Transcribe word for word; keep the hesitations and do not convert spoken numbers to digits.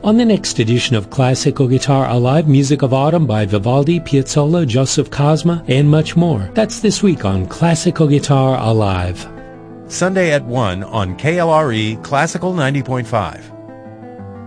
on the next edition of Classical Guitar Alive, music of autumn by Vivaldi, Piazzolla, Joseph Cosma, and much more. That's this week on Classical Guitar Alive. Sunday at one on K L R E Classical ninety point five.